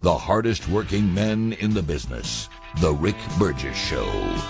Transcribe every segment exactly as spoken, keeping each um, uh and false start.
the hardest working men in the business. The Rick Burgess Show.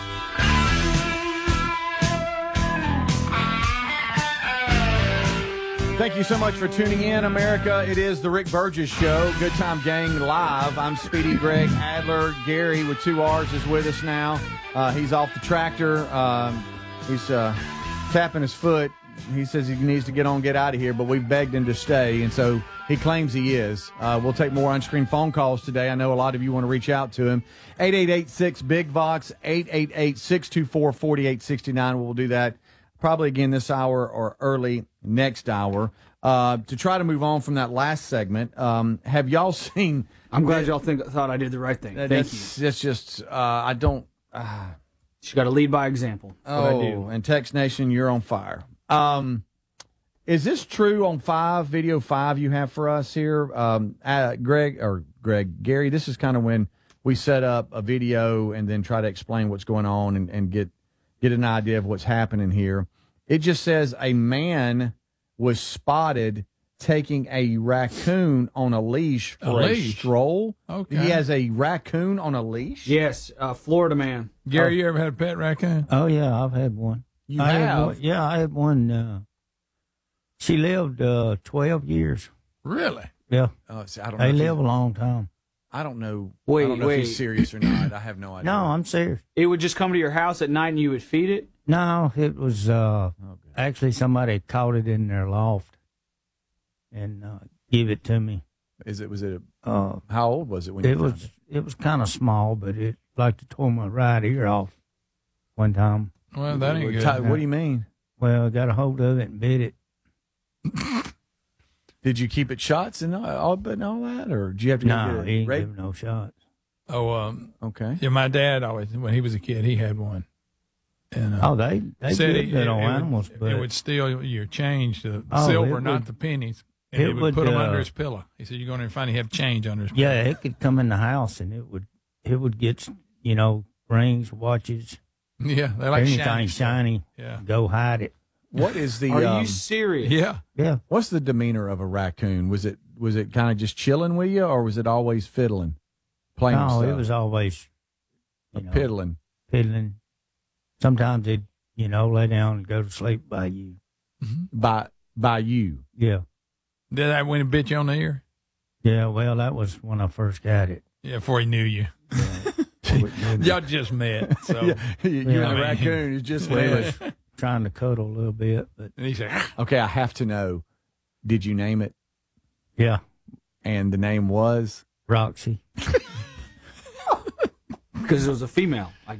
Thank you so much for tuning in, America. It is the Rick Burgess Show. Good Time Gang Live. I'm Speedy Greg Adler. Gary with two R's is with us now. Uh, he's off the tractor. Um, he's uh, tapping his foot. He says he needs to get on, get out of here, but we begged him to stay, and so he claims he is. Uh, we'll take more on-screen phone calls today. I know a lot of you want to reach out to him. eight eight eight six big vox, eight eight eight, six two four, four eight six nine. We'll do that probably again this hour or early next hour. Uh, to try to move on from that last segment, um, have y'all seen... I'm glad y'all think thought I did the right thing. Thank that's, you. That's just, uh, I don't... Uh, you got to lead by example. That's oh, what I do. And Text Nation, you're on fire. Um, is this true on five, video five you have for us here? Um, uh, Greg, or Greg, Gary, this is kind of when we set up a video and then try to explain what's going on and, and get get an idea of what's happening here. It just says a man was spotted taking a raccoon on a leash for A a, leash? stroll. Okay. He has a raccoon on a leash? Yes, uh, Florida man. Gary, you ever had a pet raccoon? Oh, yeah, I've had one. You I have? Had one, yeah, I had one. Uh, she lived uh, twelve years. Really? Yeah. Oh, see, I don't know. They if live he- a long time. I don't know. Wait, I don't know wait. if he's serious or not. I have no idea. No, I'm serious. It would just come to your house at night and you would feed it? No, it was uh, Okay. actually somebody caught it in their loft and uh, give it to me. Is it? Was it? A, Uh, how old was it when you it found was it was kind of small, but it like to tore my right ear off one time. Well, that ain't What good. ti- What do you mean? Well, I got a hold of it and bit it. Did you keep it shots and all, all but and all that, or did you have to No, get he it ain't raped? give no shots. Oh, um, Okay. yeah, my dad always, when he was a kid, he had one. And uh, Oh, they they said did it, that it, on it animals, would, but it would steal your change, the Oh, silver, it not would- the pennies. And it he would, would, put them uh, under his pillow. He said, "You're going to find he have change under his pillow." yeah, it could come in the house and it would it would get you know rings, watches, yeah, they like anything shiny. shiny. stuff. Yeah, Go hide it. What is the? Are um, you serious? yeah. Yeah. What's the demeanor of a raccoon? Was it? Was it kind of just chilling with you, or was it always fiddling, playing? with No, stuff? it was always you know, piddling. piddling. Sometimes it you know lay down and go to sleep by you. by by you. Yeah. Did that when he bit you on the ear? Yeah. Well, that was when I first got it. Yeah, before he knew you. Yeah. Y'all just met. So Yeah, you Yeah, and I the mean- raccoon. You just We met. was trying to cuddle a little bit, but and he said, Okay, I have to know. Did you name it? yeah, And the name was? Roxy. Because it was a female, I